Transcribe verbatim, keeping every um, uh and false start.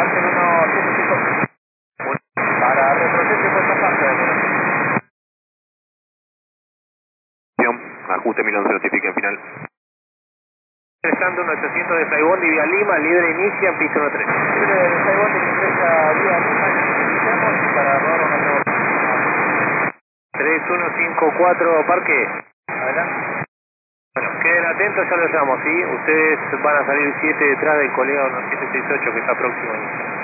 hacen unos siete cinco. Para retroceder puesta parte. Ajuste mil once, notifica en final. Ingresando un ochocientos de Saibón de Vía Lima, libre inicia en piso uno tres. Libre de Saibón de ingresa Vía Lima, iniciamos para rodar una nueva. tres uno cinco cuatro, parque. Adelante. Bueno, queden atentos, ya lo llamo, ¿sí? Ustedes van a salir siete detrás del colega uno siete seis ocho que está próximo.